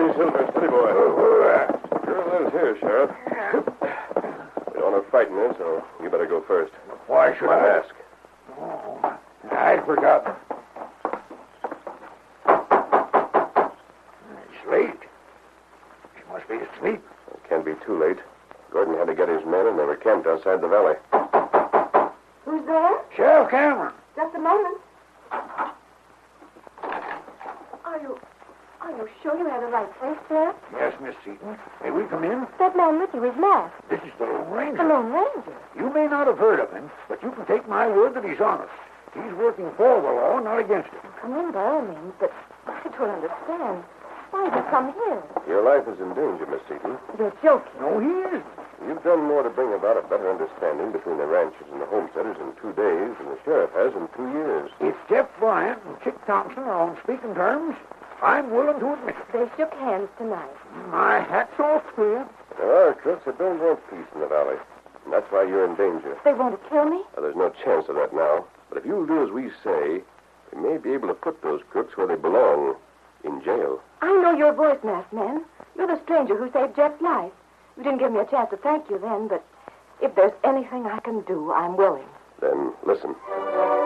Steady, Silver, steady, boy. Girl lives here, Sheriff. We don't want to frighten her, so you better go first. Why should My I? mask. Oh, I'd forgotten. It's late. She must be asleep. It can't be too late. Gordon had to get his men, and they were camped outside the valley. Who's there? Sheriff Cameron. Just a moment. Are you sure you have the right place, Sheriff? Yes, Miss Seaton. May we come in? That man with you is masked. This is the Lone The Ranger. Lone Ranger. You may not have heard of him, but you can take my word that he's honest. He's working for the law, not against it. Come in by all means, but I don't understand. Why did you come here? Your life is in danger, Miss Seaton. You're joking. No, he isn't. You've done more to bring about a better understanding between the ranchers and the homesteaders in 2 days than the sheriff has in 2 years. If Jeff Bryant and Chick Thompson are on speaking terms, I'm willing to admit it. They shook hands tonight. My hat's off to you. There are crooks that don't want peace in the valley, and that's why you're in danger. They want to kill me? Now, there's no chance of that now, but if you'll do as we say, we may be able to put those crooks where they belong, in jail. I know your voice, masked man. You're the stranger who saved Jeff's life. You didn't give me a chance to thank you then, but if there's anything I can do, I'm willing. Then listen.